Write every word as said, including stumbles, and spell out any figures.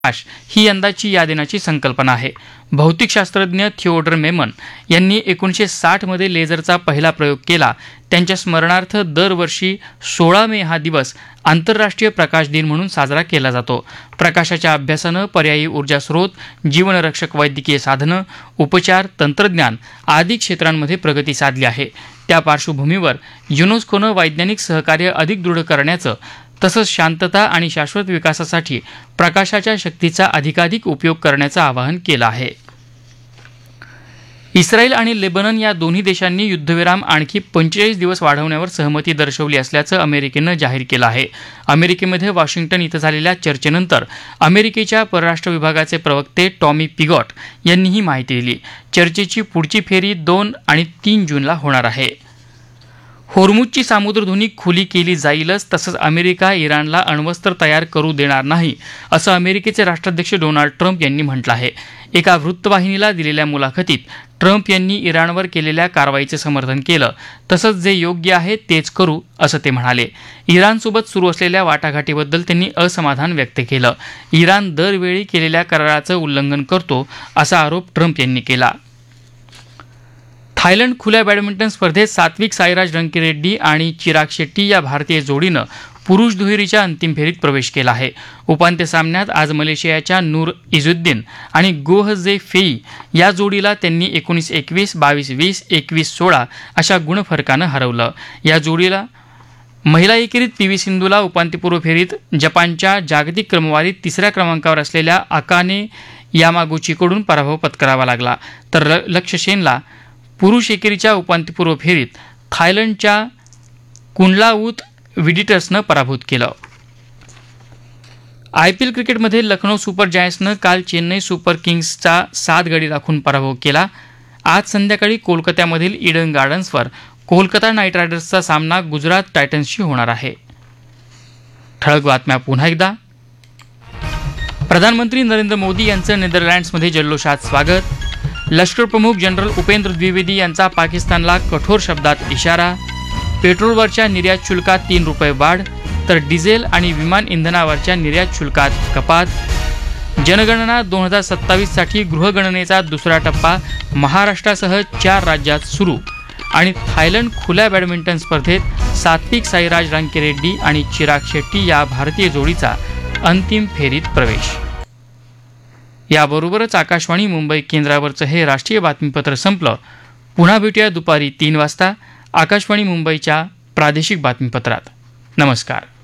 ही यंदाची या दिनाची संकल्पना आहे. भौतिकशास्त्रज्ञ थिओडर मेमन यांनी एकोणीसशे साठ मध्ये लेझरचा पहिला प्रयोग केला. त्यांच्या स्मरणार्थ दरवर्षी सोळा मे हा दिवस आंतरराष्ट्रीय प्रकाश दिन म्हणून साजरा केला जातो. प्रकाशाच्या अभ्यासानं पर्यायी ऊर्जा स्रोत, जीवनरक्षक वैद्यकीय साधनं, उपचार, तंत्रज्ञान आदी क्षेत्रांमध्ये प्रगती साधली आहे. त्या पार्श्वभूमीवर युनेस्कोनं वैज्ञानिक सहकार्य अधिक दृढ करण्याचं तसंच शांतता आणि शाश्वत विकासासाठी प्रकाशाच्या शक्तीचा अधिकाधिक उपयोग करण्याचं आवाहन केलं आहे. इस्रायल आणि लेबनन या दोन्ही देशांनी युद्धविराम आणखी पंचेचाळीस दिवस वाढवण्यावर सहमती दर्शवली असल्याचं अमेरिकेनं जाहीर केलं आहे. अमेरिकेमध्ये वॉशिंग्टन इथं झालेल्या चर्चेनंतर अमेरिकेच्या परराष्ट्र विभागाचे प्रवक्ते टॉमी पिगॉट यांनी ही माहिती दिली. चर्चेची पुढची फेरी दोन आणि तीन जूनला होणार आहे. होर्मुजची सामुद्रधुनी खुली केली जाईलच, तसंच अमेरिका इराणला अण्वस्त्र तयार करू देणार नाही असं अमेरिकेचे राष्ट्राध्यक्ष डोनाल्ड ट्रम्प यांनी म्हटलं आहे. एका वृत्तवाहिनीला दिलेल्या मुलाखतीत ट्रम्प यांनी इराणवर केलेल्या कारवाईचे समर्थन केलं. तसंच जे योग्य आहे तेच करू असं ते म्हणाले. इराणसोबत सुरू असलेल्या वाटाघाटीबद्दल त्यांनी असमाधान व्यक्त केलं. इराण दरवेळी केलेल्या कराराचं उल्लंघन करतो असा आरोप ट्रम्प यांनी केला. थायलंड खुल्या बॅडमिंटन स्पर्धेत सात्विक साईराज रंकीरेड्डी आणि चिराग शेट्टी या भारतीय जोडीनं पुरुष दुहेरीच्या अंतिम फेरीत प्रवेश केला आहे. उपांत्य सामन्यात आज मलेशियाच्या नूर इझुद्दीन आणि गोह जे फेई या जोडीला त्यांनी एकोणीस एकवीस, बावीस वीस, एकवीस सोळा अशा गुणफरकानं हरवलं. या जोडीला महिला एकेरीत पी व्ही सिंधूला उपांत्यपूर्व फेरीत जपानच्या जागतिक क्रमवारीत तिसऱ्या क्रमांकावर असलेल्या अकाने यामागुचीकडून पराभव पत्करावा लागला. तर लक्ष्य सेनला पुरुष एकेरीच्या उपांत्यपूर्व फेरीत थायलंडच्या कुंडलावूत विडिटर्सनं पराभूत केलं. आय पी एल क्रिकेटमध्ये लखनौ सुपर जायंट्सनं काल चेन्नई सुपर किंग्सचा सात गडी राखून पराभव केला. आज संध्याकाळी कोलकात्यामधील ईडन गार्डन्सवर कोलकाता नाईट रायडर्सचा सामना गुजरात टायटन्सशी होणार आहे. ठळक बातम्या पुन्हा एकदा. प्रधानमंत्री नरेंद्र मोदी यांचं नेदरलँड्समध्ये जल्लोषात स्वागत. लष्करप्रमुख जनरल उपेंद्र द्विवेदी यांचा पाकिस्तानला कठोर शब्दात इशारा. पेट्रोलवरच्या निर्यात शुल्कात तीन रुपये वाढ, तर डिझेल आणि विमान इंधनावरच्या निर्यात शुल्कात कपात. जनगणना दोन हजार सत्तावीससाठी गृहगणनेचा दुसरा टप्पा महाराष्ट्रासह चार राज्यात सुरू. आणि थायलंड खुल्या बॅडमिंटन स्पर्धेत सात्विक साईराज रंकीरेड्डी आणि चिराग शेट्टी या भारतीय जोडीचा अंतिम फेरीत प्रवेश. याबरोबरच आकाशवाणी मुंबई केंद्रावरचं हे राष्ट्रीय बातमीपत्र संपलं. पुन्हा भेटूया दुपारी तीन वाजता आकाशवाणी मुंबईच्या प्रादेशिक बातमीपत्रात. नमस्कार.